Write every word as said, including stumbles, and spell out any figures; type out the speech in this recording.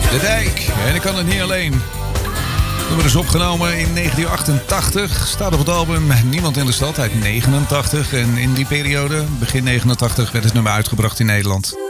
De Dijk. En ik kan het niet alleen. Het nummer is opgenomen in negentien achtentachtig. Staat op het album Niemand in de Stad uit negenentachtig. En in die periode, begin negenentachtig, werd het nummer uitgebracht in Nederland.